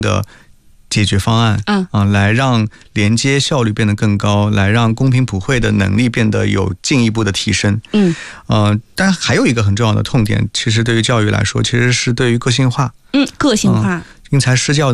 的解决方案，来让连接效率变得更高，来让公平普惠的能力变得有进一步的提升。但还有一个很重要的痛点，其实对于教育来说，其实是对于个性化。 个性化。 因材施教